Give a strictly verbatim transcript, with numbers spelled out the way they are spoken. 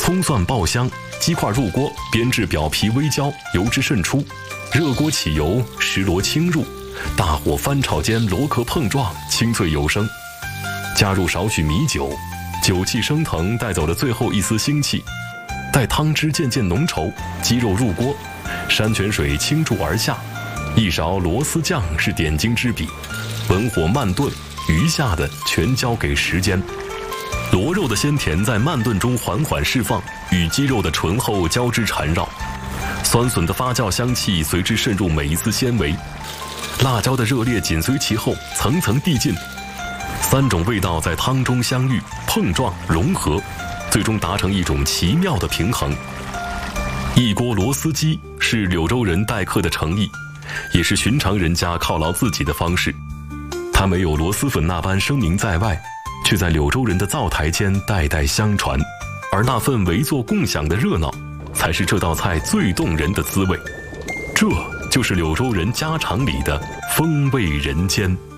葱蒜爆香，鸡块入锅，煸至表皮微焦，油脂渗出。热锅起油，石螺轻入，大火翻炒间螺壳碰撞，清脆有声。加入少许米酒，酒气升腾，带走了最后一丝腥气。待汤汁渐渐浓稠，鸡肉入锅，山泉水倾注而下，一勺螺丝酱是点睛之笔。文火慢炖，余下的全交给时间。螺肉的鲜甜在慢炖中缓缓释放，与鸡肉的醇厚交织缠绕，酸笋的发酵香气随之渗入每一丝纤维，辣椒的热烈紧随其后，层层递进。三种味道在汤中相遇、碰撞、融合，最终达成一种奇妙的平衡。一锅螺丝鸡是柳州人待客的诚意，也是寻常人家犒劳自己的方式。它没有螺蛳粉那般声名在外，却在柳州人的灶台间代代相传，而那份围坐共享的热闹，才是这道菜最动人的滋味。这就是柳州人家常里的风味人间。